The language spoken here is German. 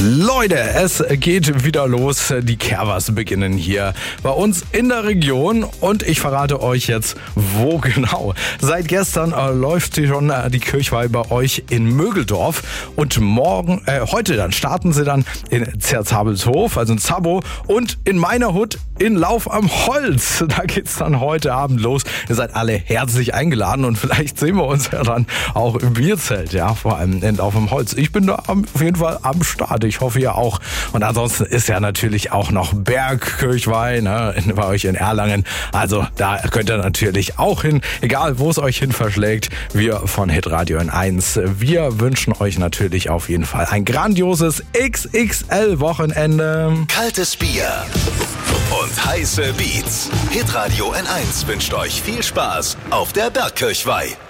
Leute, es geht wieder los. Die Kerbers beginnen hier bei uns in der Region und ich verrate euch jetzt, wo genau. Seit gestern läuft schon die Kirchweih bei euch in Mögeldorf und heute dann starten sie dann in Zerzabelshof, also in Zabo, und in meiner Hut in Lauf am Holz. Da geht's dann heute Abend los. Ihr seid alle herzlich eingeladen und vielleicht sehen wir uns ja dann auch im Bierzelt, ja, vor allem in Lauf am Holz. Ich bin da auf jeden Fall am Start. Ich hoffe, ihr auch. Und ansonsten ist ja natürlich auch noch Bergkirchweih, ne, bei euch in Erlangen. Also da könnt ihr natürlich auch hin, egal wo es euch hin verschlägt. Wir von Hitradio N1, wir wünschen euch natürlich auf jeden Fall ein grandioses XXL-Wochenende. Kaltes Bier und heiße Beats. Hitradio N1 wünscht euch viel Spaß auf der Bergkirchweih.